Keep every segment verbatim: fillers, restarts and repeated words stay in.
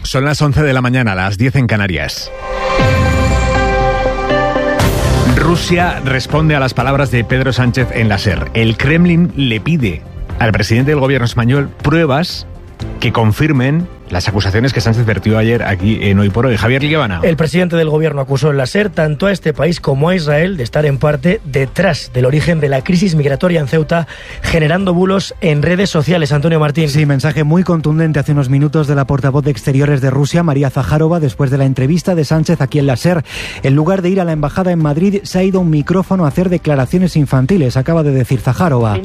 Son las once de la mañana, las diez en Canarias. Rusia responde a las palabras de Pedro Sánchez en la SER. El Kremlin le pide al presidente del gobierno español pruebas que confirmen las acusaciones que Sánchez vertió ayer aquí en Hoy por Hoy. Javier Liguevana. El presidente del gobierno acusó en la SER tanto a este país como a Israel de estar en parte detrás del origen de la crisis migratoria en Ceuta, generando bulos en redes sociales. Antonio Martín. Sí, mensaje muy contundente hace unos minutos de la portavoz de Exteriores de Rusia, María Zaharova, después de la entrevista de Sánchez aquí en la SER. En lugar de ir a la embajada en Madrid, se ha ido a un micrófono a hacer declaraciones infantiles, acaba de decir Zaharova.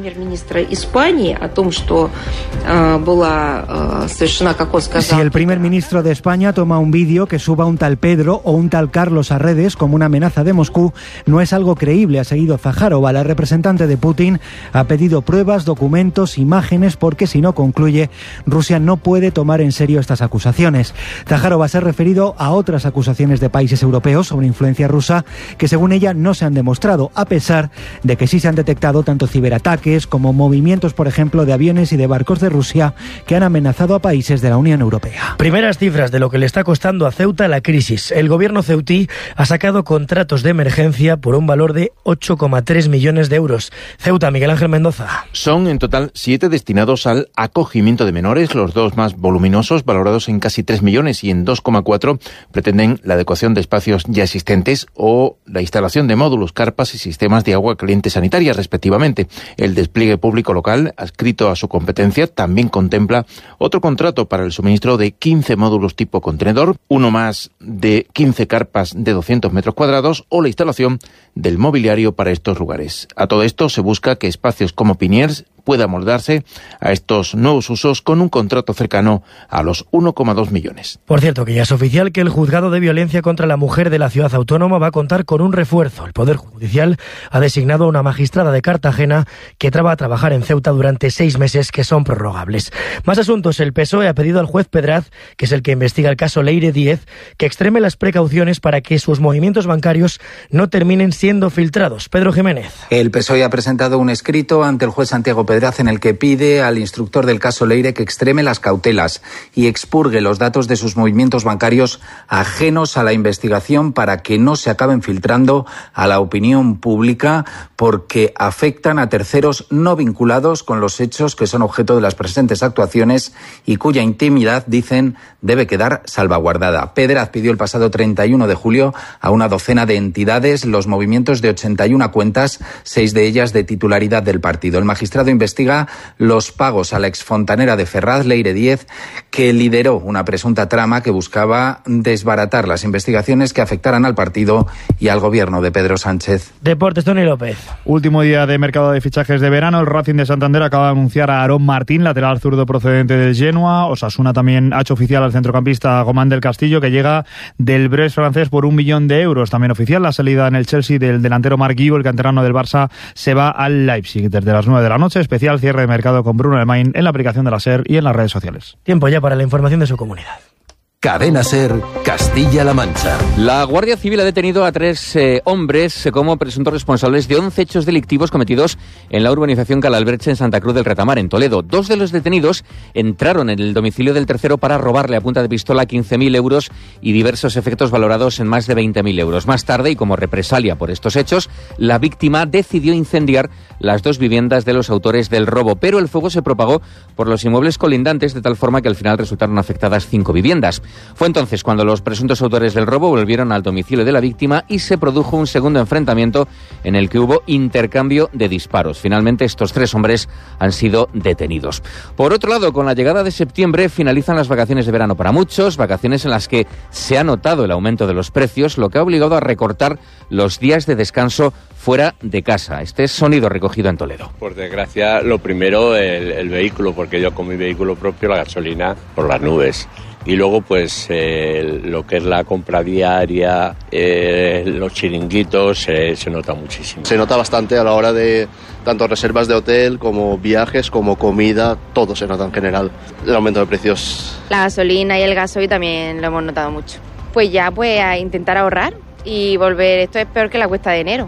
Si el primer ministro de España toma un vídeo que suba un tal Pedro o un tal Carlos a redes como una amenaza de Moscú, no es algo creíble, ha seguido Zaharova. La representante de Putin ha pedido pruebas, documentos, imágenes, porque si no, concluye, Rusia no puede tomar en serio estas acusaciones. Zaharova se ha referido a otras acusaciones de países europeos sobre influencia rusa que según ella no se han demostrado, a pesar de que sí se han detectado tanto ciberataques como movimientos, por ejemplo, de aviones y de barcos de Rusia que han amenazado a países de la Unión Europea. Primeras cifras de lo que le está costando a Ceuta la crisis. El gobierno ceutí ha sacado contratos de emergencia por un valor de ocho coma tres millones de euros. Ceuta, Miguel Ángel Mendoza. Son en total siete destinados al acogimiento de menores, los dos más voluminosos, valorados en casi tres millones, y en dos coma cuatro pretenden la adecuación de espacios ya existentes o la instalación de módulos, carpas y sistemas de agua caliente sanitaria, respectivamente. El despliegue público local, adscrito a su competencia, también contempla otro contrato para el suministro de quince módulos tipo contenedor, uno más de quince carpas de doscientos metros cuadrados o la instalación del mobiliario para estos lugares. A todo esto se busca que espacios como Piniers pueda moldarse a estos nuevos usos con un contrato cercano a los uno coma dos millones. Por cierto, que ya es oficial que el Juzgado de Violencia contra la Mujer de la Ciudad Autónoma va a contar con un refuerzo. El Poder Judicial ha designado a una magistrada de Cartagena que va a trabajar en Ceuta durante seis meses que son prorrogables. Más asuntos. El P S O E ha pedido al juez Pedraz, que es el que investiga el caso Leire Díez, que extreme las precauciones para que sus movimientos bancarios no terminen siendo filtrados. Pedro Jiménez. El P S O E ha presentado un escrito ante el juez Santiago Pedraz en el que pide al instructor del caso Leire que extreme las cautelas y expurgue los datos de sus movimientos bancarios ajenos a la investigación para que no se acaben filtrando a la opinión pública, porque afectan a terceros no vinculados con los hechos que son objeto de las presentes actuaciones y cuya intimidad, dicen, debe quedar salvaguardada. Pedraz pidió el pasado treinta y uno de julio a una docena de entidades los movimientos de ochenta y una cuentas, seis de ellas de titularidad del partido. El magistrado investiga los pagos a la exfontanera de Ferraz, Leire Díez, que lideró una presunta trama que buscaba desbaratar las investigaciones que afectaran al partido y al gobierno de Pedro Sánchez. Deportes, Tony López. Último día de mercado de fichajes de verano. El Racing de Santander acaba de anunciar a Aarón Martín, lateral zurdo procedente del Genoa. Osasuna también ha hecho oficial al centrocampista Gomán del Castillo, que llega del Brest francés por un millón de euros. También oficial la salida en el Chelsea del delantero Marc Guiu, el canterano del Barça, se va al Leipzig. Desde las nueve de la noche, especial cierre de mercado con Bruno Alemán en la aplicación de la SER y en las redes sociales. Tiempo ya para la información de su comunidad. Cadena SER, Castilla-La Mancha. La Guardia Civil ha detenido a tres eh, hombres eh, como presuntos responsables de once hechos delictivos cometidos en la urbanización Calalberche en Santa Cruz del Retamar, en Toledo. Dos de los detenidos entraron en el domicilio del tercero para robarle a punta de pistola quince mil euros y diversos efectos valorados en más de veinte mil euros. Más tarde, y como represalia por estos hechos, la víctima decidió incendiar las dos viviendas de los autores del robo, pero el fuego se propagó por los inmuebles colindantes de tal forma que al final resultaron afectadas cinco viviendas. Fue entonces cuando los presuntos autores del robo volvieron al domicilio de la víctima y se produjo un segundo enfrentamiento en el que hubo intercambio de disparos. Finalmente, estos tres hombres han sido detenidos. Por otro lado, con la llegada de septiembre finalizan las vacaciones de verano para muchos, vacaciones en las que se ha notado el aumento de los precios, lo que ha obligado a recortar los días de descanso fuera de casa. Este es sonido recogido en Toledo. Por desgracia, lo primero, el, el vehículo, porque yo con mi vehículo propio, la gasolina por las nubes. Y luego, pues, eh, lo que es la compra diaria, eh, los chiringuitos, eh, se nota muchísimo. Se nota bastante a la hora de tanto reservas de hotel como viajes, como comida, todo se nota en general. El aumento de precios. La gasolina y el gasoil también lo hemos notado mucho. Pues ya, pues, a intentar ahorrar y volver. Esto es peor que la cuesta de enero.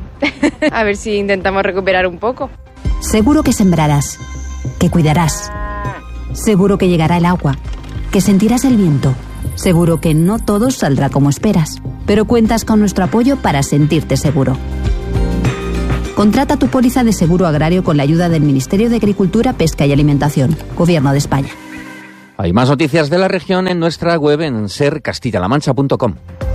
A ver si intentamos recuperar un poco. Seguro que sembrarás, que cuidarás. Seguro que llegará el agua, que sentirás el viento, Seguro que no todo saldrá como esperas, pero cuentas con nuestro apoyo para sentirte seguro. Contrata tu póliza de seguro agrario con la ayuda del Ministerio de Agricultura, Pesca y Alimentación, Gobierno de España. Hay más noticias de la región en nuestra web en ser castilla la mancha punto com.